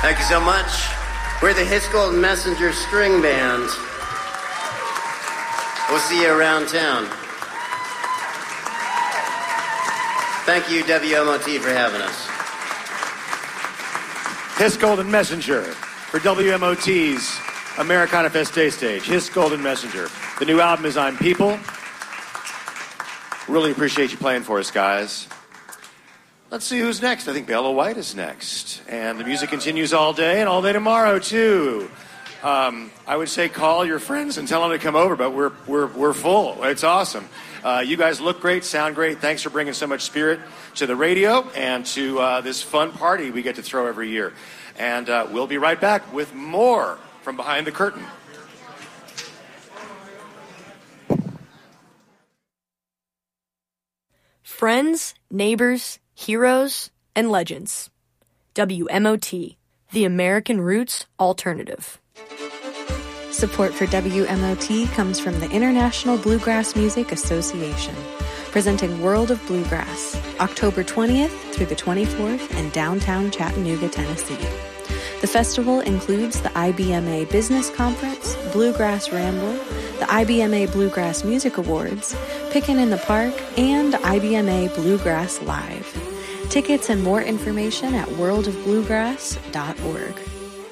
Thank you so much. We're the Hits Golden Messenger String Band. We'll see you around town. Thank you, WMOT, for having us. His Golden Messenger for WMOT's Americana Fest Day Stage. His Golden Messenger. The new album is on People. Really appreciate you playing for us, guys. Let's see who's next. I think Bella White is next. And the music continues all day and all day tomorrow, too. I would say call your friends and tell them to come over, but we're full. It's awesome. You guys look great, sound great. Thanks for bringing so much spirit to the radio and to this fun party we get to throw every year. And we'll be right back with more from Behind the Curtain. Friends, neighbors, heroes, and legends. WMOT, the American Roots Alternative. Support for WMOT comes from the International Bluegrass Music Association, presenting World of Bluegrass, October 20th through the 24th in downtown Chattanooga, Tennessee. The festival includes the IBMA Business Conference, Bluegrass Ramble, the IBMA Bluegrass Music Awards, Pickin' in the Park, and IBMA Bluegrass Live. Tickets and more information at worldofbluegrass.org.